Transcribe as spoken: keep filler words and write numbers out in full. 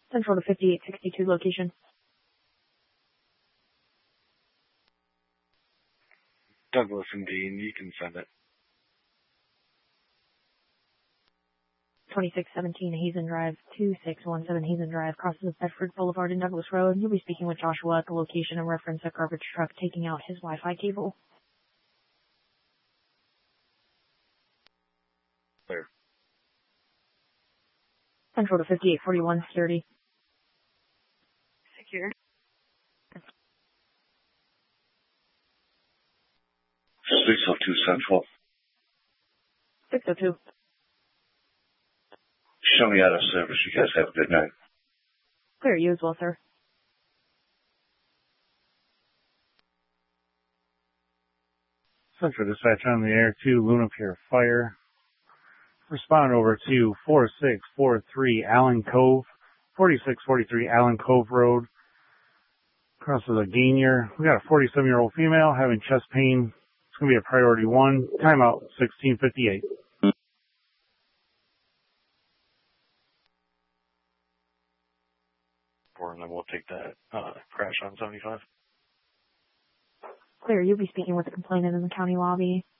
Central to fifty-eight sixty-two location. Douglas and Dean, you can send it. twenty-six seventeen Hazen Drive, two six one seven Hazen Drive, crosses Bedford Boulevard and Douglas Road. You'll be speaking with Joshua at the location and reference a garbage truck taking out his Wi-Fi cable. Clear. Central to fifty-eight forty-one security. Secure. six oh two Central. six oh two. Show me out of service. You guys have a good night. Clear, you as well, sir. Central Dispatch on the air to Luna Pier Fire. Respond over to four six four three Allen Cove, forty-six forty-three Allen Cove Road. Crosses a Gainier. We got a forty-seven-year-old female having chest pain. It's going to be a priority one. Timeout sixteen fifty-eight. And then we'll take that uh, crash on seventy-five. Clear, you'll be speaking with the complainant in the county lobby.